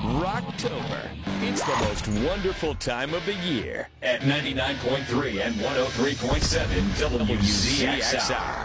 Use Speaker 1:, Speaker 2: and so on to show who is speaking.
Speaker 1: Rocktober. It's the most wonderful time of the year at 99.3 and 103.7 WZXR.